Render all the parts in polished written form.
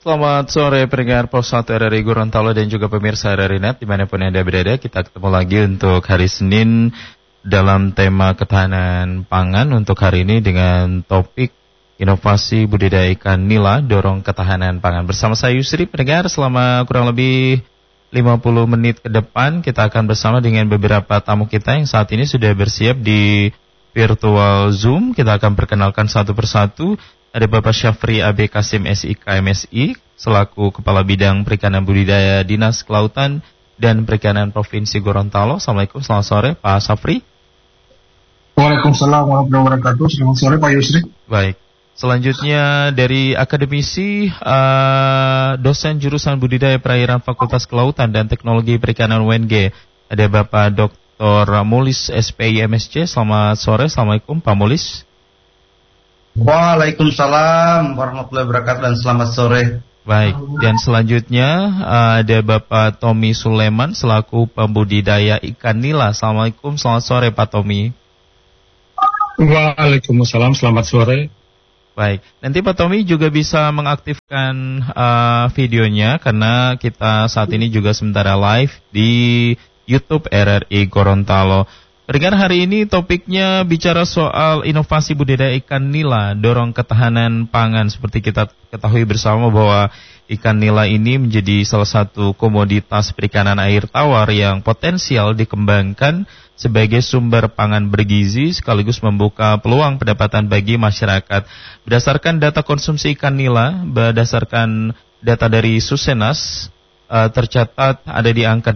Selamat sore pendengar Pos 1 RRI Gorontalo dan juga pemirsa RRI Net dimanapun Anda berada. Kita ketemu lagi untuk hari Senin dalam tema ketahanan pangan untuk hari ini dengan topik inovasi budidaya ikan nila dorong ketahanan pangan. Bersama saya Yusri, pendengar selama kurang lebih 50 menit ke depan kita akan bersama dengan beberapa tamu kita yang saat ini sudah bersiap di virtual Zoom. Kita akan perkenalkan satu persatu. Ada Bapak Syafri AB Kasim SIK MSI selaku Kepala Bidang Perikanan Budidaya Dinas Kelautan dan Perikanan Provinsi Gorontalo. Assalamualaikum, selamat sore Pak Syafri. Waalaikumsalam warahmatullahi wabarakatuh. Selamat sore Pak Yusri. Baik, selanjutnya dari akademisi dosen jurusan Budidaya Perairan Fakultas Kelautan dan Teknologi Perikanan UNG. Ada Bapak Dr. Mulis SPI MSC. Selamat sore, Assalamualaikum Pak Mulis. Waalaikumsalam warahmatullahi wabarakatuh dan selamat sore. Baik, dan selanjutnya ada Bapak Tommy Suleman selaku pembudidaya ikan nila. Assalamualaikum, selamat sore Pak Tommy. Waalaikumsalam, selamat sore. Baik, nanti Pak Tommy juga bisa mengaktifkan videonya karena kita saat ini juga sementara live di YouTube RRI Gorontalo. Pendengar, hari ini topiknya bicara soal inovasi budidaya ikan nila, dorong ketahanan pangan. Seperti kita ketahui bersama bahwa ikan nila ini menjadi salah satu komoditas perikanan air tawar yang potensial dikembangkan sebagai sumber pangan bergizi sekaligus membuka peluang pendapatan bagi masyarakat. Berdasarkan data konsumsi ikan nila, berdasarkan data dari Susenas, tercatat ada di angka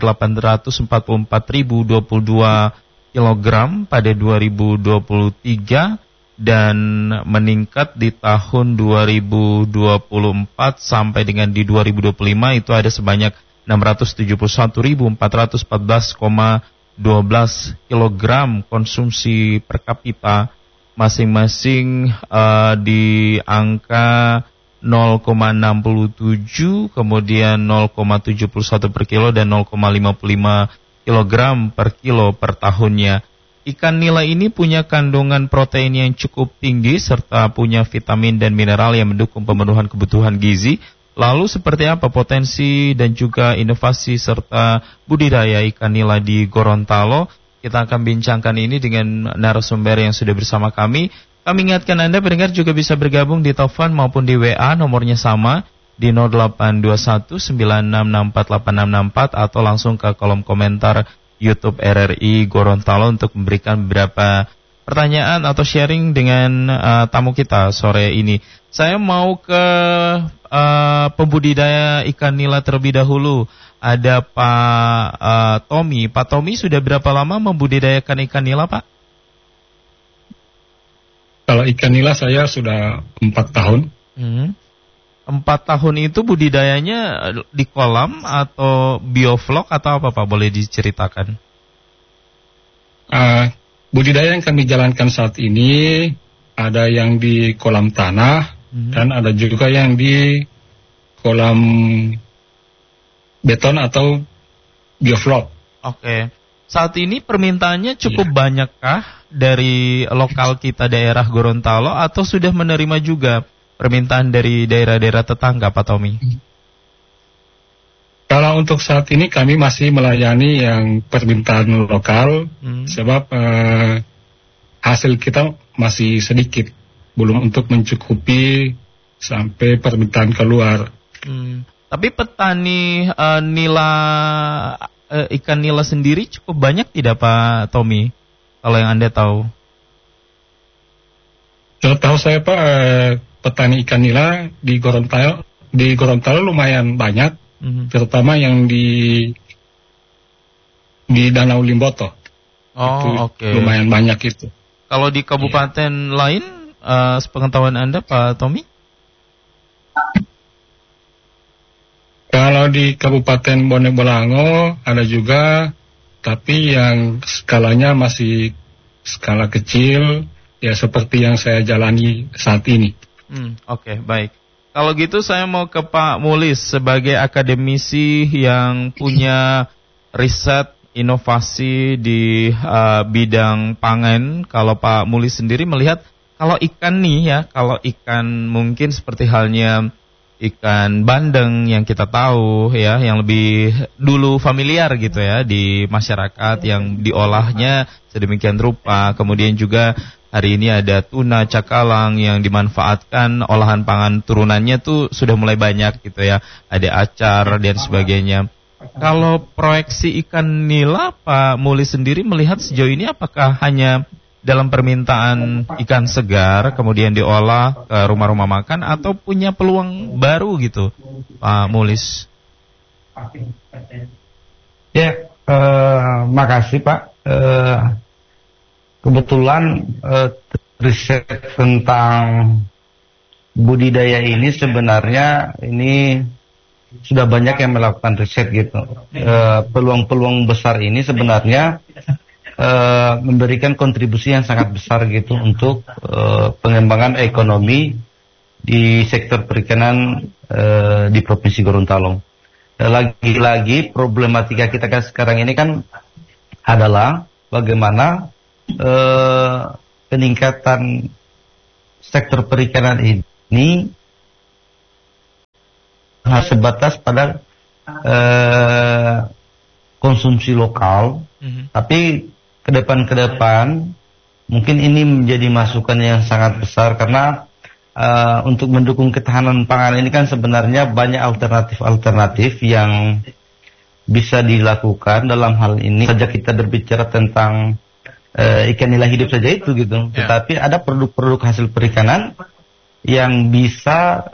844.022 kilogram pada 2023 dan meningkat di tahun 2024 sampai dengan di 2025 itu ada sebanyak 671.414,12 kilogram konsumsi per kapita, masing-masing di angka 0,67, kemudian 0,71 per kilo dan 0,55 kilogram per kilo per tahunnya. Ikan nila ini punya kandungan protein yang cukup tinggi serta punya vitamin dan mineral yang mendukung pemenuhan kebutuhan gizi. Lalu seperti apa potensi dan juga inovasi serta budidaya ikan nila di Gorontalo? Kita akan bincangkan ini dengan narasumber yang sudah bersama kami. Kami ingatkan Anda pendengar juga bisa bergabung di telepon maupun di WA, nomornya sama di 082196648664 atau langsung ke kolom komentar YouTube RRI Gorontalo untuk memberikan beberapa pertanyaan atau sharing dengan tamu kita sore ini. Saya mau ke pembudidaya ikan nila terlebih dahulu. Ada Pak Tommy. Pak Tommy sudah berapa lama membudidayakan ikan nila, Pak? Kalau ikan nila saya sudah 4 tahun. 4 tahun itu budidayanya di kolam atau bioflok atau apa Pak? Boleh diceritakan? Budidaya yang kami jalankan saat ini ada yang di kolam tanah dan ada juga yang di kolam beton atau bioflok. Oke. Saat ini permintaannya cukup banyakkah dari lokal kita daerah Gorontalo atau sudah menerima juga permintaan dari daerah-daerah tetangga, Pak Tommy? Kalau untuk saat ini kami masih melayani yang permintaan lokal, sebab hasil kita masih sedikit, belum untuk mencukupi sampai permintaan keluar. Tapi petani ikan nila sendiri cukup banyak tidak Pak Tommy? Kalau yang Anda tahu? Tahu saya Pak, petani ikan nila di Gorontalo lumayan banyak, terutama yang di Danau Limboto. Oke. Lumayan banyak itu. Kalau di kabupaten lain, sepengetahuan Anda Pak Tommy? Kalau di Kabupaten Bone Bolango ada juga, tapi yang skalanya masih skala kecil, ya seperti yang saya jalani saat ini. Oke, baik. Kalau gitu saya mau ke Pak Mulis sebagai akademisi yang punya riset inovasi di bidang pangan. Kalau Pak Mulis sendiri melihat kalau ikan nih ya, kalau ikan mungkin seperti halnya ikan bandeng yang kita tahu ya, yang lebih dulu familiar gitu ya di masyarakat, yang diolahnya sedemikian rupa. Kemudian juga hari ini ada tuna cakalang yang dimanfaatkan olahan pangan turunannya tuh sudah mulai banyak gitu ya. Ada acar dan sebagainya. Kalau proyeksi ikan nila, Pak Muli sendiri melihat sejauh ini apakah hanya dalam permintaan ikan segar kemudian diolah ke rumah-rumah makan atau punya peluang baru gitu, Pak Mulis? Ya, makasih Pak. Kebetulan riset tentang budidaya ini sebenarnya ini sudah banyak yang melakukan riset gitu. Peluang-peluang besar ini sebenarnya memberikan kontribusi yang sangat besar gitu untuk pengembangan ekonomi di sektor perikanan di Provinsi Gorontalo. Lagi-lagi problematika kita kan sekarang ini kan adalah bagaimana peningkatan sektor perikanan ini sebatas pada konsumsi lokal, tapi ke depan mungkin ini menjadi masukan yang sangat besar karena untuk mendukung ketahanan pangan ini kan sebenarnya banyak alternatif yang bisa dilakukan dalam hal ini. Saja kita berbicara tentang ikan nila hidup saja itu gitu, tetapi ada produk-produk hasil perikanan yang bisa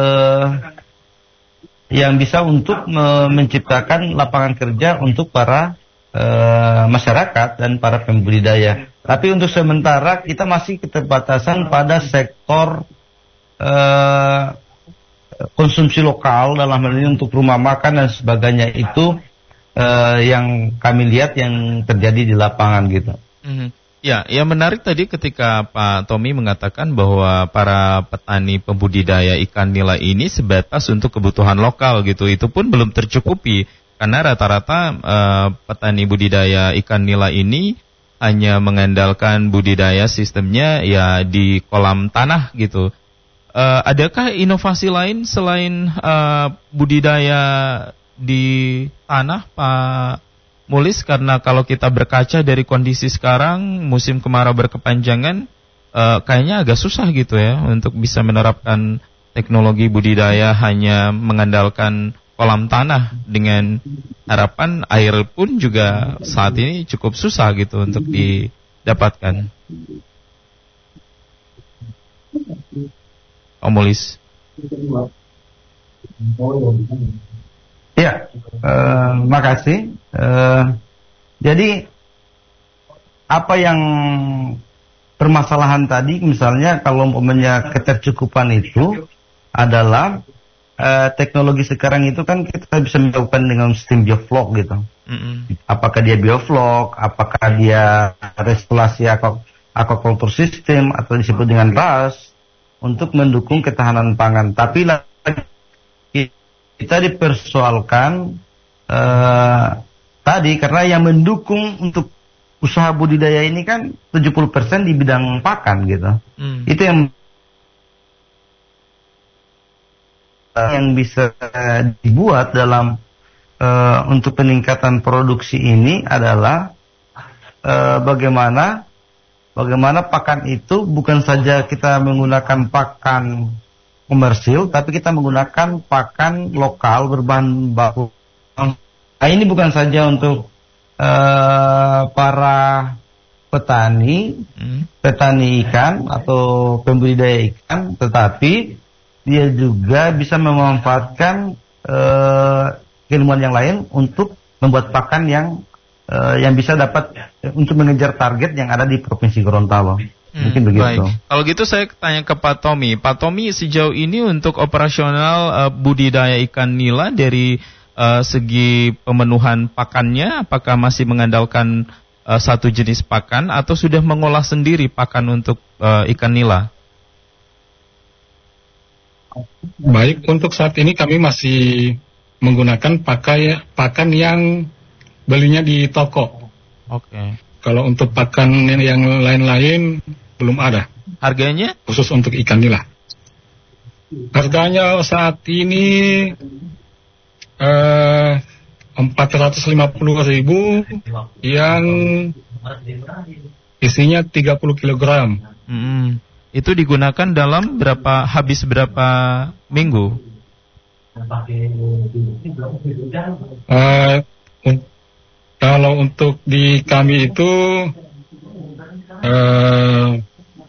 untuk menciptakan lapangan kerja untuk para masyarakat dan para pembudidaya. Tapi untuk sementara kita masih keterbatasan pada sektor konsumsi lokal, dalam hal ini untuk rumah makan dan sebagainya, itu yang kami lihat yang terjadi di lapangan gitu. Ya, yang menarik tadi ketika Pak Tommy mengatakan bahwa para petani pembudidaya ikan nila ini sebatas untuk kebutuhan lokal gitu, itu pun belum tercukupi. Karena rata-rata petani budidaya ikan nila ini hanya mengandalkan budidaya sistemnya ya di kolam tanah gitu. Adakah inovasi lain selain budidaya di tanah, Pak Mulis? Karena kalau kita berkaca dari kondisi sekarang, musim kemarau berkepanjangan, kayaknya agak susah gitu ya untuk bisa menerapkan teknologi budidaya hanya mengandalkan kolam tanah, dengan harapan air pun juga saat ini cukup susah gitu untuk didapatkan. Om Mulis. Ya, makasih. Jadi apa yang permasalahan tadi, misalnya kalau umpamanya ketercukupan itu adalah teknologi sekarang itu kan kita bisa melakukan dengan sistem bioflok gitu. Apakah dia bioflok, apakah dia restorasi aquaculture system atau disebut dengan RAS untuk mendukung ketahanan pangan. Tapi kita dipersoalkan tadi karena yang mendukung untuk usaha budidaya ini kan 70% di bidang pakan gitu. Itu yang bisa dibuat dalam untuk peningkatan produksi ini adalah bagaimana pakan itu bukan saja kita menggunakan pakan komersil, tapi kita menggunakan pakan lokal berbahan baku. Nah, ini bukan saja untuk para petani ikan atau pembudidaya ikan, tetapi dia juga bisa memanfaatkan keilmuan yang lain untuk membuat pakan yang bisa dapat untuk mengejar target yang ada di Provinsi Gorontalo. Mungkin begitu. Baik. Kalau gitu saya tanya ke Pak Tommy. Pak Tommy, sejauh ini untuk operasional budidaya ikan nila dari segi pemenuhan pakannya, apakah masih mengandalkan satu jenis pakan atau sudah mengolah sendiri pakan untuk ikan nila? Baik, untuk saat ini kami masih menggunakan pakan yang belinya di toko. Oke. Kalau untuk pakan yang lain-lain belum ada. Harganya? Khusus untuk ikan nila. Harganya saat ini 450.000 yang isinya 30 kg. Itu digunakan dalam habis berapa minggu? Kalau untuk di kami itu 1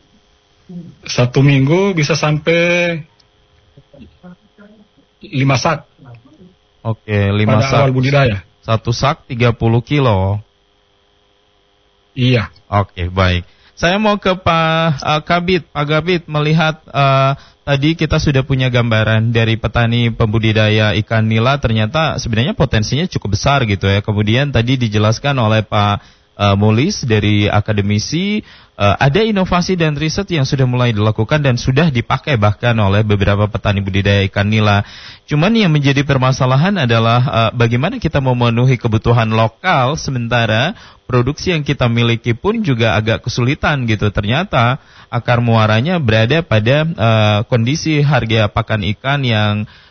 minggu bisa sampai 5 sak. Oke, 5 pada sak. Awal budidaya. 1 sak 30 kilo. Iya. Oke, baik. Saya mau ke Pak Kabit. Pak Kabit, melihat tadi kita sudah punya gambaran dari petani pembudidaya ikan nila, ternyata sebenarnya potensinya cukup besar gitu ya. Kemudian tadi dijelaskan oleh Pak Mulis dari akademisi, ada inovasi dan riset yang sudah mulai dilakukan dan sudah dipakai bahkan oleh beberapa petani budidaya ikan nila. Cuman yang menjadi permasalahan adalah bagaimana kita memenuhi kebutuhan lokal sementara produksi yang kita miliki pun juga agak kesulitan gitu. Ternyata akar muaranya berada pada kondisi harga pakan ikan yang